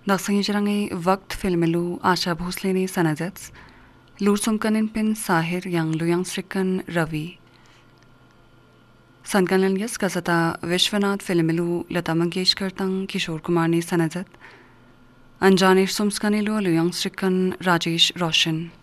Naksangirangi Wakt filmelu Asha Bhosleni sanazets, Lursumkanin pin Sahir yang Luyang Strikan Ravi. Sankanan yes kasata Vishwanath filmelu Lata Mangeshkar tang Kishore Kumar ni sanazet, Anjanish Sumskanilu Luyang Strikan Rajesh Roshan.